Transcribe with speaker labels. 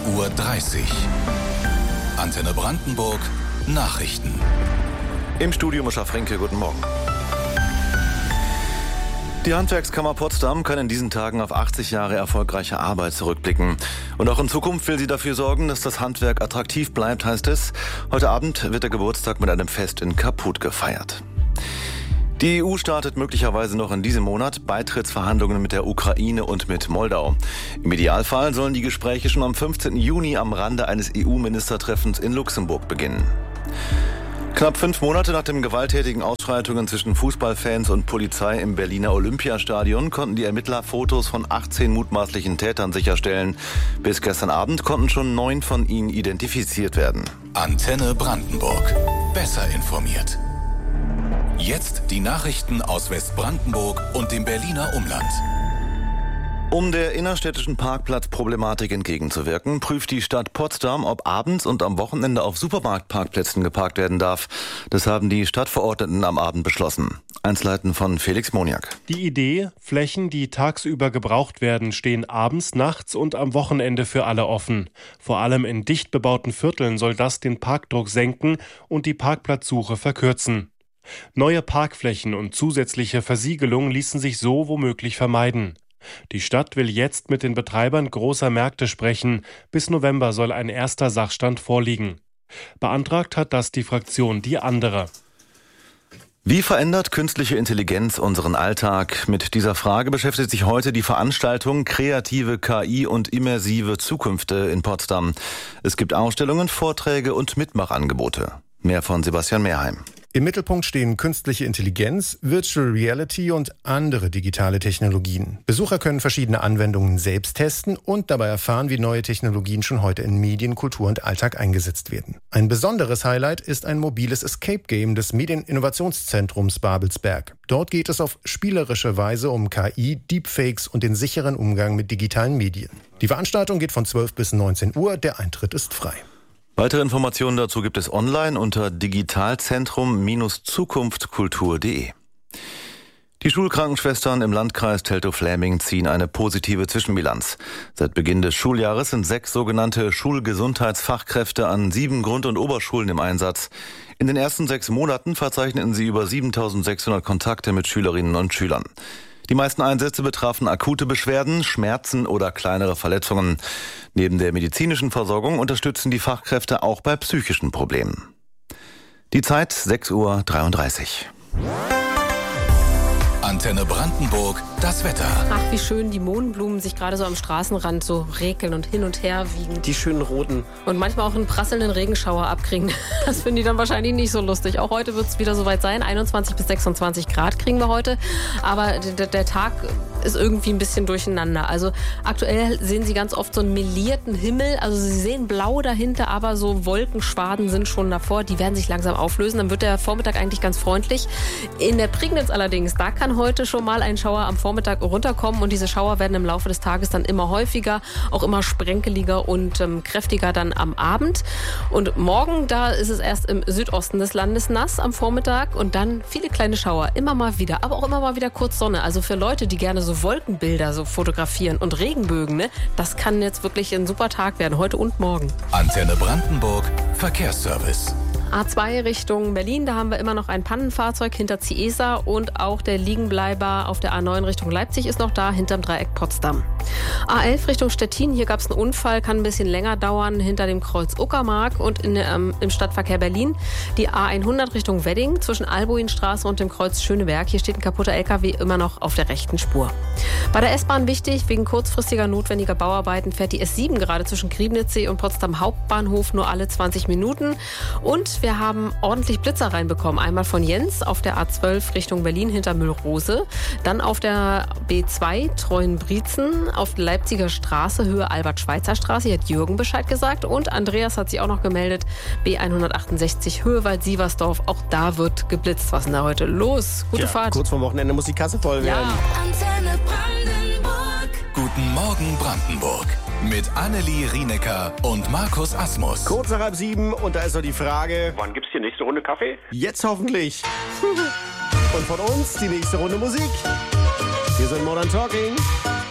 Speaker 1: Uhr. Antenne Brandenburg, Nachrichten.
Speaker 2: Im Studio Mischa Frenke, guten Morgen. Die Handwerkskammer Potsdam kann in diesen Tagen auf 80 Jahre erfolgreiche Arbeit zurückblicken. Und auch in Zukunft will sie dafür sorgen, dass das Handwerk attraktiv bleibt, heißt es. Heute Abend wird der Geburtstag mit einem Fest in Kaput gefeiert. Die EU startet möglicherweise noch in diesem Monat Beitrittsverhandlungen mit der Ukraine und mit Moldau. Im Idealfall sollen die Gespräche schon am 15. Juni am Rande eines EU-Ministertreffens in Luxemburg beginnen. Knapp 5 Monate nach den gewalttätigen Ausschreitungen zwischen Fußballfans und Polizei im Berliner Olympiastadion konnten die Ermittler Fotos von 18 mutmaßlichen Tätern sicherstellen. Bis gestern Abend konnten schon 9 von ihnen identifiziert werden.
Speaker 1: Antenne Brandenburg. Besser informiert. Jetzt die Nachrichten aus Westbrandenburg und dem Berliner Umland.
Speaker 2: Um der innerstädtischen Parkplatzproblematik entgegenzuwirken, prüft die Stadt Potsdam, ob abends und am Wochenende auf Supermarktparkplätzen geparkt werden darf. Das haben die Stadtverordneten am Abend beschlossen. Einzelheiten von Felix Moniak.
Speaker 3: Die Idee, Flächen, die tagsüber gebraucht werden, stehen abends, nachts und am Wochenende für alle offen. Vor allem in dicht bebauten Vierteln soll das den Parkdruck senken und die Parkplatzsuche verkürzen. Neue Parkflächen und zusätzliche Versiegelung ließen sich so womöglich vermeiden. Die Stadt will jetzt mit den Betreibern großer Märkte sprechen. Bis November soll ein erster Sachstand vorliegen. Beantragt hat das die Fraktion Die Andere.
Speaker 2: Wie verändert künstliche Intelligenz unseren Alltag? Mit dieser Frage beschäftigt sich heute die Veranstaltung Kreative KI und immersive Zukünfte in Potsdam. Es gibt Ausstellungen, Vorträge und Mitmachangebote. Mehr von Sebastian Mehrheim.
Speaker 4: Im Mittelpunkt stehen künstliche Intelligenz, Virtual Reality und andere digitale Technologien. Besucher können verschiedene Anwendungen selbst testen und dabei erfahren, wie neue Technologien schon heute in Medien, Kultur und Alltag eingesetzt werden. Ein besonderes Highlight ist ein mobiles Escape-Game des Medieninnovationszentrums Babelsberg. Dort geht es auf spielerische Weise um KI, Deepfakes und den sicheren Umgang mit digitalen Medien. Die Veranstaltung geht von 12 bis 19 Uhr, der Eintritt ist frei.
Speaker 2: Weitere Informationen dazu gibt es online unter digitalzentrum-zukunftkultur.de. Die Schulkrankenschwestern im Landkreis Teltow-Fläming ziehen eine positive Zwischenbilanz. Seit Beginn des Schuljahres sind 6 sogenannte Schulgesundheitsfachkräfte an 7 Grund- und Oberschulen im Einsatz. In den ersten 6 Monaten verzeichneten sie über 7.600 Kontakte mit Schülerinnen und Schülern. Die meisten Einsätze betrafen akute Beschwerden, Schmerzen oder kleinere Verletzungen. Neben der medizinischen Versorgung unterstützen die Fachkräfte auch bei psychischen Problemen. Die Zeit 6:33 Uhr.
Speaker 1: Antenne Brandenburg, das Wetter.
Speaker 5: Ach, wie schön die Mohnblumen sich gerade so am Straßenrand so rekeln und hin und her wiegen.
Speaker 6: Die schönen roten.
Speaker 5: Und manchmal auch einen prasselnden Regenschauer abkriegen. Das finden die dann wahrscheinlich nicht so lustig. Auch heute wird es wieder soweit sein. 21 bis 26 Grad kriegen wir heute. Aber der Tag ist irgendwie ein bisschen durcheinander. Also aktuell sehen Sie ganz oft so einen melierten Himmel. Also Sie sehen blau dahinter, aber so Wolkenschwaden sind schon davor. Die werden sich langsam auflösen. Dann wird der Vormittag eigentlich ganz freundlich. In der Prignitz allerdings, da kann heute schon mal ein Schauer am Vormittag runterkommen. Und diese Schauer werden im Laufe des Tages dann immer häufiger, auch immer sprenkeliger und kräftiger dann am Abend. Und morgen, da ist es erst im Südosten des Landes nass am Vormittag und dann viele kleine Schauer, immer mal wieder, aber auch immer mal wieder kurz Sonne. Also für Leute, die gerne so Wolkenbilder so fotografieren und Regenbögen, ne, das kann jetzt wirklich ein super Tag werden, heute und morgen.
Speaker 1: Antenne Brandenburg, Verkehrsservice.
Speaker 5: A2 Richtung Berlin, da haben wir immer noch ein Pannenfahrzeug hinter Ciesa und auch der Liegenbleiber auf der A9 Richtung Leipzig ist noch da, hinterm Dreieck Potsdam. A11 Richtung Stettin, hier gab es einen Unfall, kann ein bisschen länger dauern, hinter dem Kreuz Uckermark und im Stadtverkehr Berlin. Die A100 Richtung Wedding zwischen Albuinstraße und dem Kreuz Schöneberg, hier steht ein kaputter LKW immer noch auf der rechten Spur. Bei der S-Bahn wichtig, wegen kurzfristiger notwendiger Bauarbeiten fährt die S7 gerade zwischen Griebnitzsee und Potsdam Hauptbahnhof nur alle 20 Minuten und wir haben ordentlich Blitzer reinbekommen. Einmal von Jens auf der A12 Richtung Berlin hinter Müllrose. Dann auf der B2 Treuenbrietzen auf der Leipziger Straße Höhe Albert-Schweitzer-Straße. Hier hat Jürgen Bescheid gesagt. Und Andreas hat sich auch noch gemeldet. B168 Höhe Wald-Sieversdorf. Auch da wird geblitzt. Was ist denn da heute los? Gute Fahrt.
Speaker 6: Kurz vor Wochenende muss die Kasse voll werden.
Speaker 5: Ja.
Speaker 1: Antenne Brandenburg. Guten Morgen Brandenburg. Mit Annelie Rienecker und Markus Asmus.
Speaker 6: Kurz nach 6:30 und da ist noch die Frage,
Speaker 7: Wann gibt's die nächste Runde Kaffee?
Speaker 6: jetzt hoffentlich. Und von uns die nächste Runde Musik. Wir sind Modern Talking.